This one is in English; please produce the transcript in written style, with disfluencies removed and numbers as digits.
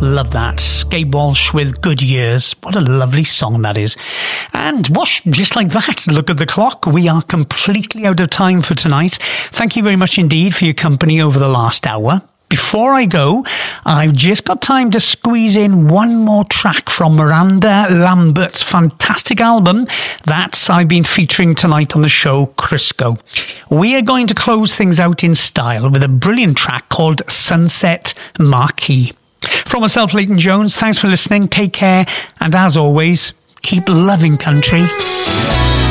Love that. Gabe Walsh with Good Years. What a lovely song that is. And wash, just like that, look at the clock. We are completely out of time for tonight. Thank you very much indeed for your company over the last hour. Before I go, I've just got time to squeeze in one more track from Miranda Lambert's fantastic album that I've been featuring tonight on the show, Crisco. We are going to close things out in style with a brilliant track called Sunset Marquee. From myself, Leighton Jones, thanks for listening, take care, and as always, keep loving country.